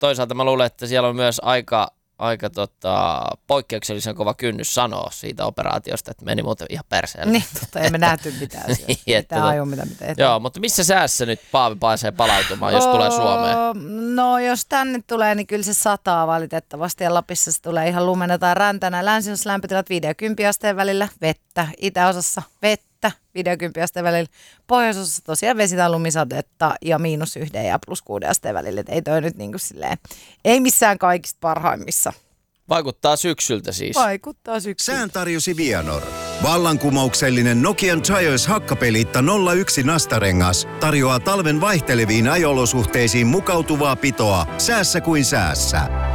toisaalta mä luulen, että siellä on myös aika poikkeuksellisen kova kynnys sanoa siitä operaatiosta, että meni muuten ihan perseelle. Niin, totta, emme nähty mitään siellä. Mitä aion, mitä me tehdään. Joo, mutta missä säässä nyt Paavi pääsee palautumaan, jos tulee Suomeen? No, jos tänne tulee, niin kyllä se sataa valitettavasti. Ja Lapissa se tulee ihan lumena tai räntänä. Länsiosassa lämpötilat 5-10 asteen välillä, vettä. Itäosassa vettä, 5-10 asteen välillä. Pohjoisosassa tosiaan vesi- tai lumisadetta ja -1 ja +6 asteen välillä. Et ei toi nyt niin kuin silleen, ei missään kaikista parhaimmissa. Vaikuttaa syksyltä siis. Vaikuttaa syksyltä. Sään tarjosi Vianor. Vallankumouksellinen Nokian Giants hakkapeliitta 01 nastarengas tarjoaa talven vaihteleviin ajolosuhteisiin mukautuvaa pitoa säässä kuin säässä.